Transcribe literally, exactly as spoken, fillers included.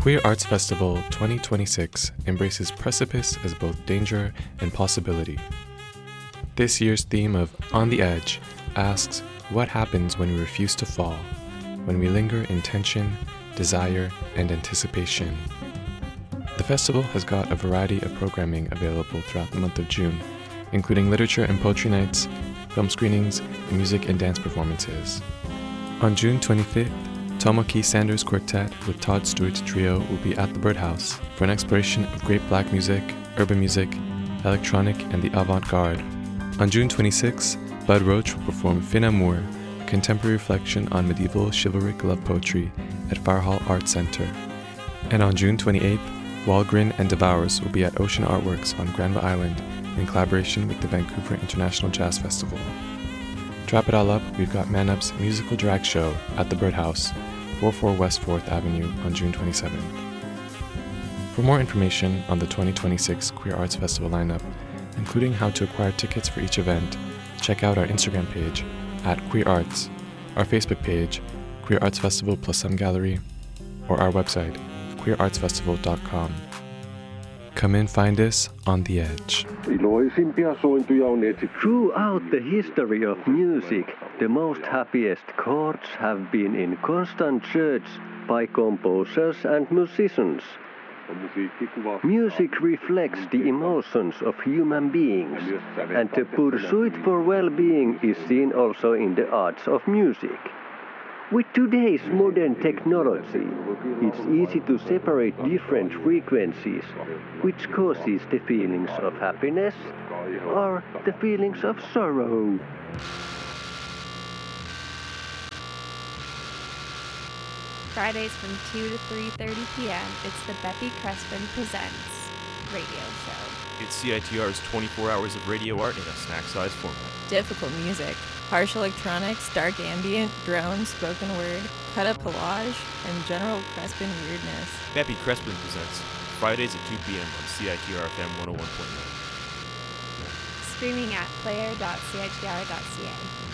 Queer Arts Festival twenty twenty-six embraces precipice as both danger and possibility. This year's theme of On the Edge asks what happens when we refuse to fall, when we linger in tension, desire, and anticipation. The festival has got a variety of programming available throughout the month of June, including literature and poetry nights, film screenings, and music and dance performances. On June twenty-fifth, Tomoki Sanders Quartet with Todd Stewart Trio will be at the Birdhouse for an exploration of great black music, urban music, electronic, and the avant-garde. On June twenty-sixth, Bud Roach will perform Fin Amour, a contemporary reflection on medieval chivalric love poetry at Fire Hall Arts Center. And on June twenty-eighth, Walgren and Devours will be at Ocean Artworks on Granville Island in collaboration with the Vancouver International Jazz Festival. To wrap it all up, we've got Man Up's musical drag show at the Birdhouse, forty-four West fourth Avenue on June twenty-seventh. For more information on the twenty twenty-six Queer Arts Festival lineup, including how to acquire tickets for each event, check out our Instagram page at Queer Arts, our Facebook page, Queer Arts Festival plus Some Gallery, or our website, queer arts festival dot com. Come and find us on the edge. Throughout the history of music, the most happiest chords have been in constant search by composers and musicians. Music reflects the emotions of human beings, and the pursuit for well-being is seen also in the arts of music. With today's modern technology, it's easy to separate different frequencies, which causes the feelings of happiness or the feelings of sorrow. Fridays from two to three thirty p.m., it's the Beppy Crespin Presents radio show. It's C I T R's twenty-four hours of radio art in a snack-sized format. Difficult music, harsh electronics, dark ambient, drone, spoken word, cut-up collage, and general Crespin weirdness. Beppy Crespin Presents, Fridays at two p.m. on C I T R F M one oh one point nine. Streaming at player dot c i t r dot c a.